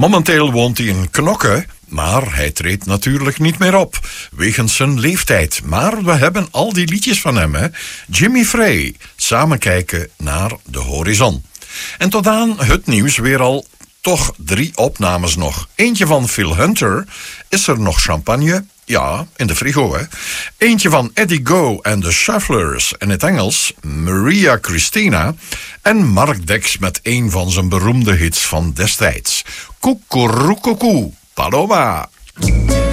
Momenteel woont hij in Knokke, maar hij treedt natuurlijk niet meer op, wegens zijn leeftijd. Maar we hebben al die liedjes van hem, hè. Jimmy Frey, samen kijken naar de horizon. En tot aan het nieuws weer al toch 3 opnames nog. Eentje van Phil Hunter, Is er nog champagne? Ja, in de frigo, hè. Eentje van Eddie Go en de Shufflers, in het Engels Maria Christina. En Mark Dex met een van zijn beroemde hits van destijds. Kukurukuku, Paloma.